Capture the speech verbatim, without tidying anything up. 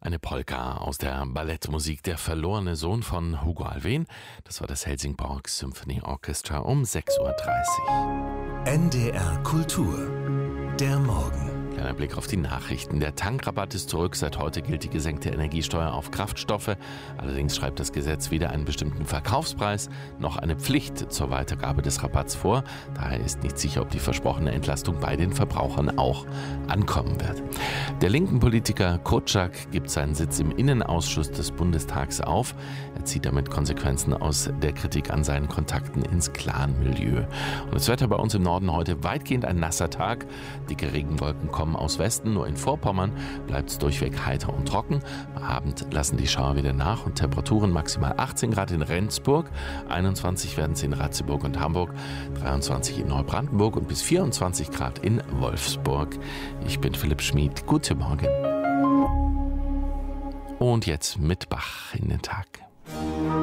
Eine Polka aus der Ballettmusik Der verlorene Sohn von Hugo Alfvén. Das war das Helsingborg Symphony Orchestra um sechs Uhr dreißig. N D R Kultur. Der Morgen. Kleiner Blick auf die Nachrichten. Der Tankrabatt ist zurück. Seit heute gilt die gesenkte Energiesteuer auf Kraftstoffe. Allerdings schreibt das Gesetz weder einen bestimmten Verkaufspreis noch eine Pflicht zur Weitergabe des Rabatts vor. Daher ist nicht sicher, ob die versprochene Entlastung bei den Verbrauchern auch ankommen wird. Der linken Politiker Korczak gibt seinen Sitz im Innenausschuss des Bundestags auf. Er zieht damit Konsequenzen aus der Kritik an seinen Kontakten ins Clan-Milieu. Und das Wetter bei uns im Norden heute weitgehend ein nasser Tag. Dicke Regenwolken kommen aus Westen, nur in Vorpommern bleibt es durchweg heiter und trocken. Am Abend lassen die Schauer wieder nach und Temperaturen maximal achtzehn Grad in Rendsburg, einundzwanzig werden es in Ratzeburg und Hamburg, dreiundzwanzig in Neubrandenburg und bis vierundzwanzig Grad in Wolfsburg. Ich bin Philipp Schmid, guten Morgen. Und jetzt mit Bach in den Tag.